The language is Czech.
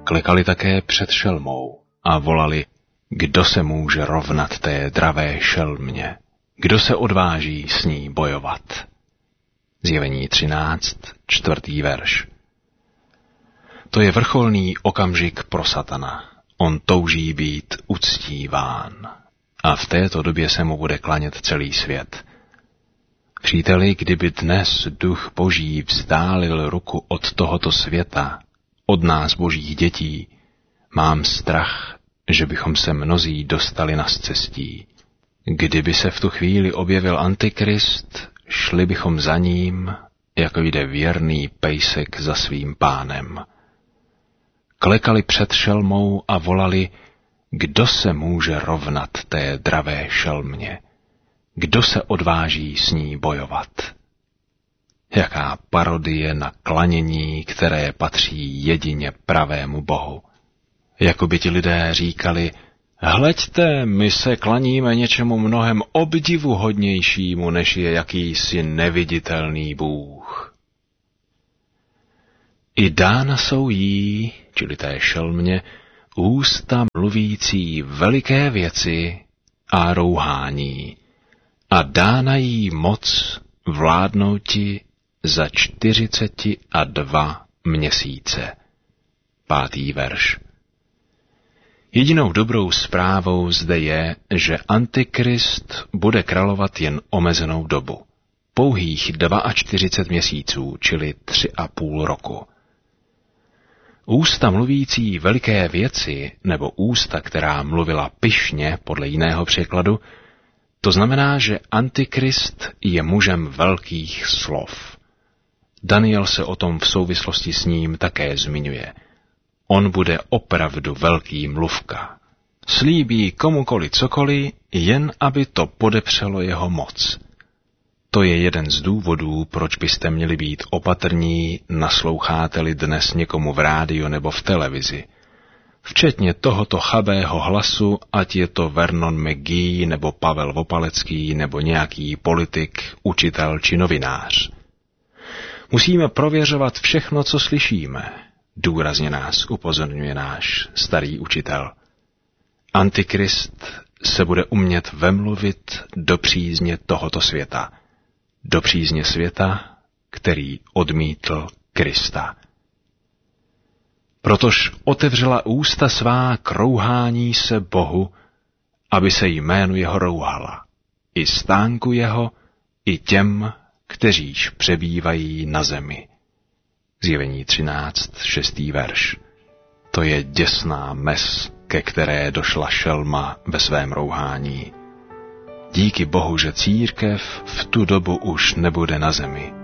klekali také před šelmou a volali: Kdo se může rovnat té dravé šelmě? Kdo se odváží s ní bojovat? Zjevení 13, 4. verš. To je vrcholný okamžik pro satana. On touží být uctíván. A v této době se mu bude klanět celý svět. Příteli, kdyby dnes Duch Boží vzdálil ruku od tohoto světa, od nás Božích dětí, mám strach, že bychom se mnozí dostali na scestí. Kdyby se v tu chvíli objevil Antikrist, šli bychom za ním, jako jde věrný pejsek za svým pánem. Klekali před šelmou a volali: Kdo se může rovnat té dravé šelmě? Kdo se odváží s ní bojovat? Jaká parodie na klanění, které patří jedině pravému Bohu. Jako by ti lidé říkali: Hleďte, my se klaníme něčemu mnohem obdivuhodnějšímu, než je jakýsi neviditelný Bůh. I dána jsou jí, čili té šelmě, ústa mluvící veliké věci a rouhání, a dána jí moc vládnouti za 42 měsíce. 5. verš. Jedinou dobrou zprávou zde je, že Antikrist bude královat jen omezenou dobu. Pouhých 42 měsíců, čili 3,5 roku. Ústa mluvící veliké věci, nebo ústa, která mluvila pyšně, podle jiného překladu, to znamená, že Antikrist je mužem velkých slov. Daniel se o tom v souvislosti s ním také zmiňuje. On bude opravdu velký mluvka. Slíbí komukoli cokoliv, jen aby to podepřelo jeho moc. To je jeden z důvodů, proč byste měli být opatrní, nasloucháte-li dnes někomu v rádiu nebo v televizi. Včetně tohoto chabého hlasu, ať je to Vernon McGee nebo Pavel Vopalecký nebo nějaký politik, učitel či novinář. Musíme prověřovat všechno, co slyšíme. Důrazně nás upozorňuje náš starý učitel. Antikrist se bude umět vemluvit do přízně tohoto světa. Do přízně světa, který odmítl Krista. Protož otevřela ústa svá k rouhání se Bohu, aby se jménu jeho rouhala, i stánku jeho, i těm, kteříž přebývají na zemi. Zjevení 13, 6. verš. To je děsná mez, ke které došla šelma ve svém rouhání. Díky Bohu, že církev v tu dobu už nebude na zemi.